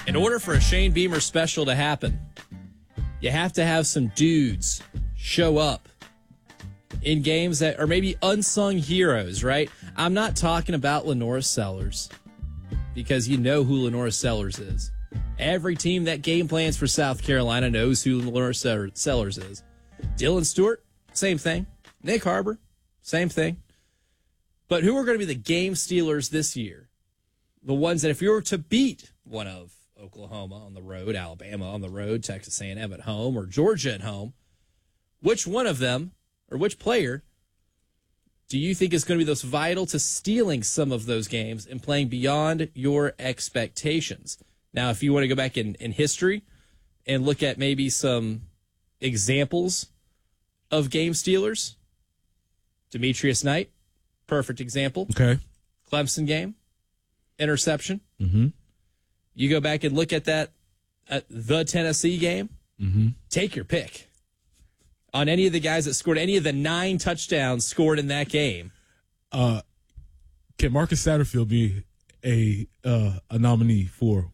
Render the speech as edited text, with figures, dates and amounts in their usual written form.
In order for a Shane Beamer special to happen, you have to have some dudes show up in games that are maybe unsung heroes, right? I'm not talking about Lenora Sellers, because you know who Lenora Sellers is. Every team that game plans for South Carolina knows who Lenora Sellers is. Dylan Stewart, same thing. Nick Harbor, same thing. But who are going to be the game stealers this year? The ones that if you were to beat one of Oklahoma on the road, Alabama on the road, Texas A&M at home, or Georgia at home, which one of them or which player do you think is going to be most vital to stealing some of those games and playing beyond your expectations? Now, if you want to go back in history and look at maybe some examples of game stealers, Demetrius Knight, perfect example. Okay. Clemson game, interception. Mm-hmm. You go back and look at that, at the Tennessee game, take your pick on any of the guys that scored, any of the 9 touchdowns scored in that game. Can Marcus Satterfield be a nominee for